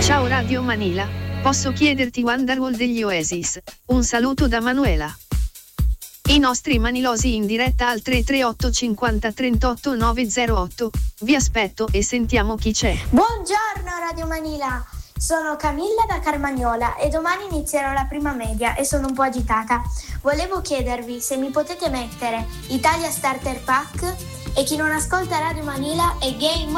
Ciao Radio Manila, posso chiederti Wonderwall degli Oasis? Un saluto da Manuela. I nostri manilosi in diretta al 338 50 38 908. Vi aspetto e sentiamo chi c'è. Buongiorno Radio Manila, sono Camilla da Carmagnola e domani inizierò la prima media e sono un po' agitata. Volevo chiedervi se mi potete mettere Italia Starter Pack e chi non ascolta Radio Manila è Game